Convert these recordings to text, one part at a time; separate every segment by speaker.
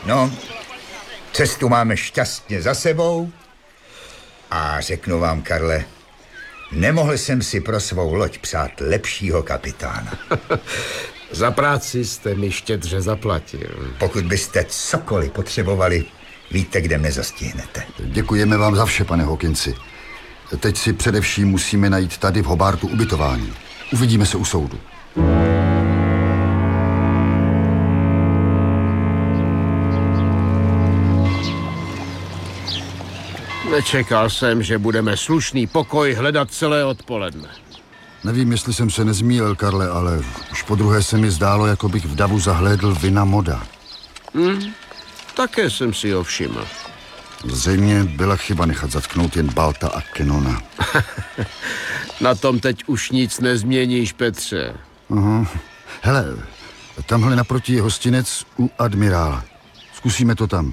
Speaker 1: No, cestu máme šťastně za sebou a řeknu vám, Karle, nemohl jsem si pro svou loď psát lepšího kapitána.
Speaker 2: Za práci jste mi štědře zaplatil.
Speaker 1: Pokud byste cokoliv potřebovali, víte, kde mě zastihnete.
Speaker 3: Děkujeme vám za vše, pane Hawkinsi. Teď si především musíme najít tady v Hobartu ubytování. Uvidíme se u soudu.
Speaker 2: Nečekal jsem, že budeme slušný pokoj hledat celé odpoledne.
Speaker 3: Nevím, jestli jsem se nezmýlil, Karle, ale už podruhé se mi zdálo, jako bych v davu zahlédl Vina Moda.
Speaker 2: Také jsem si ho všiml.
Speaker 3: Zřejmě byla chyba nechat zatknout jen Balta a Kenona.
Speaker 2: Na tom teď už nic nezměníš, Petře.
Speaker 3: Hele, tamhle naproti je hostinec u admirála. Zkusíme to tam.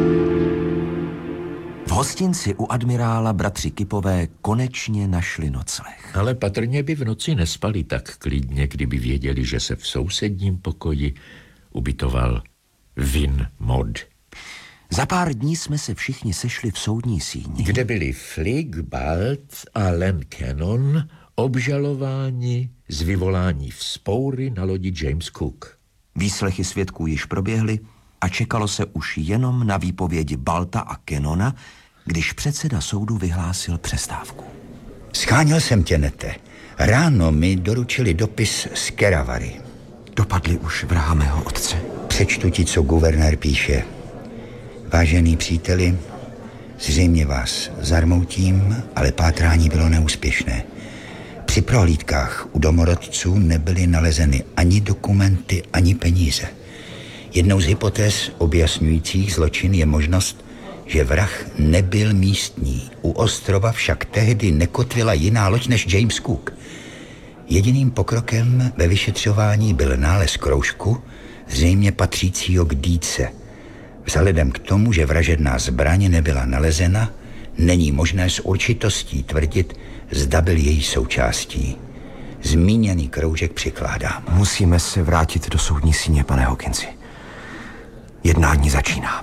Speaker 4: V hostinci u admirála bratři Kipové konečně našli nocleh.
Speaker 5: Ale patrně by v noci nespali tak klidně, kdyby věděli, že se v sousedním pokoji ubytoval Vin Mod.
Speaker 4: Za pár dní jsme se všichni sešli v soudní síni,
Speaker 5: Kde byli Flick, Balt a Len Cannon obžalováni z vyvolání vzpoury na lodi James Cook.
Speaker 4: Výslechy svědků již proběhly a čekalo se už jenom na výpovědi Balta a Cannona, když předseda soudu vyhlásil přestávku.
Speaker 1: Scháněl jsem tě, Nete. Ráno mi doručili dopis z Keravary.
Speaker 4: Dopadli už vraha mého otce.
Speaker 1: Přečtu ti, co guvernér píše. Vážený příteli, zřejmě vás zarmoutím, ale pátrání bylo neúspěšné. Při prohlídkách u domorodců nebyly nalezeny ani dokumenty, ani peníze. Jednou z hypotéz objasňujících zločin je možnost, že vrah nebyl místní. U ostrova však tehdy nekotvila jiná loď než James Cook. Jediným pokrokem ve vyšetřování byl nález kroužku, zřejmě patřícího k dýce. Vzhledem k tomu, že vražedná zbraň nebyla nalezena, není možné s určitostí tvrdit, zda byl její součástí. Zmíněný kroužek přikládám.
Speaker 4: Musíme se vrátit do soudní síně, pane Hawkinsi. Jednání začíná.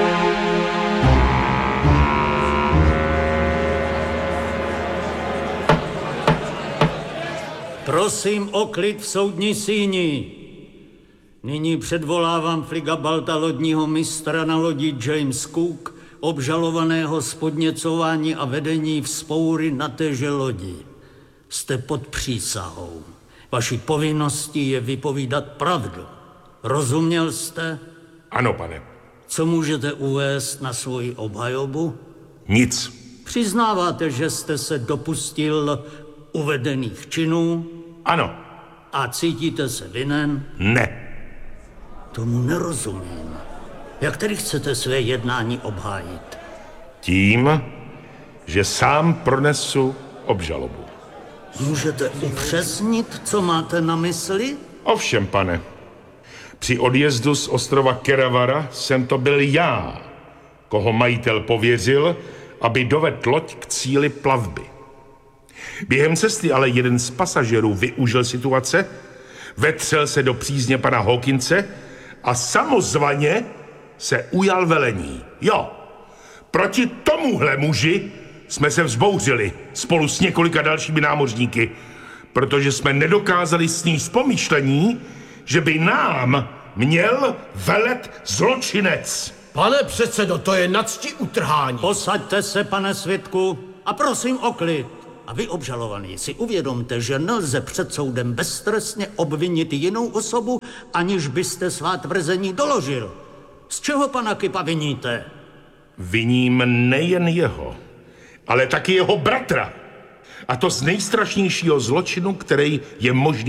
Speaker 6: Prosím o klid v soudní síni. Nyní předvolávám Fligga Balta, lodního mistra na lodi James Cook, obžalovaného z podněcování a vedení vzpoury na téže lodi. Jste pod přísahou. Vaší povinností je vypovídat pravdu. Rozuměl jste?
Speaker 2: Ano, pane.
Speaker 6: Co můžete uvést na svoji obhajobu?
Speaker 2: Nic.
Speaker 6: Přiznáváte, že jste se dopustil uvedených činů?
Speaker 2: Ano.
Speaker 6: A cítíte se vinen?
Speaker 2: Ne.
Speaker 6: Tomu nerozumím. Jak tedy chcete své jednání obhájit?
Speaker 2: Tím, že sám pronesu obžalobu.
Speaker 6: Můžete upřesnit, co máte na mysli?
Speaker 2: Ovšem, pane. Při odjezdu z ostrova Keravara jsem to byl já, koho majitel pověřil, aby dovedl loď k cíli plavby. Během cesty ale jeden z pasažerů využil situace, vetřel se do přízně pana Hawkinse a samozvaně se ujal velení. Jo, proti tomuhle muži jsme se vzbouřili spolu s několika dalšími námořníky, protože jsme nedokázali sníst pomyšlení, že by nám měl velet zločinec.
Speaker 7: Pane předsedo, to je nadsti utrhání.
Speaker 6: Posaďte se, pane svědku, a prosím o klid. A vy, obžalovaný, si uvědomte, že nelze před soudem beztrestně obvinit jinou osobu, aniž byste svá tvrzení doložil. Z čeho pana Kipa viníte?
Speaker 2: Viním nejen jeho, ale taky jeho bratra. A to z nejstrašnějšího zločinu, který je možný